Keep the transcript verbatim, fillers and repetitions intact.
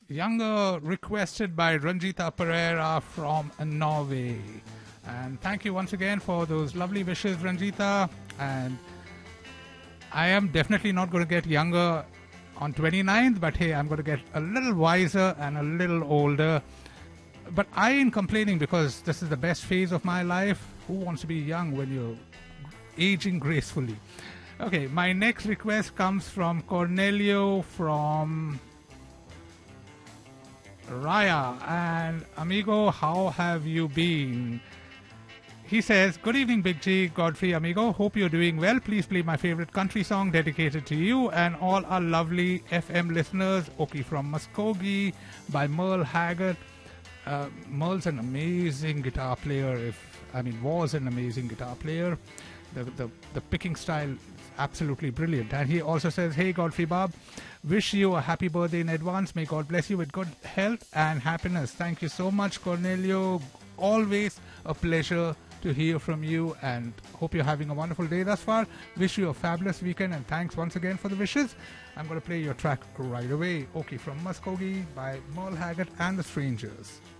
Younger requested by Ranjita Pereira from Norway. And thank you once again for those lovely wishes, Ranjita. And I am definitely not going to get younger on twenty-ninth, but hey, I'm going to get a little wiser and a little older. But I ain't complaining because this is the best phase of my life. Who wants to be young when you're aging gracefully? Okay, my next request comes from Cornelio from Raya. And amigo, how have you been? He says, good evening, Big G, Godfrey, amigo. Hope you're doing well. Please play my favorite country song dedicated to you and all our lovely F M listeners. Oki from Muskogee by Merle Haggard. Uh, Merle's an amazing guitar player. If I mean, was an amazing guitar player. The, the, the picking style is absolutely brilliant. And he also says, hey, Godfrey Bob, wish you a happy birthday in advance. May God bless you with good health and happiness. Thank you so much, Cornelio. Always a pleasure to hear from you, and hope you're having a wonderful day thus far. Wish you a fabulous weekend, and thanks once again for the wishes. I'm going to play your track right away. Okay, from Muskogee by Merle Haggard and the Strangers.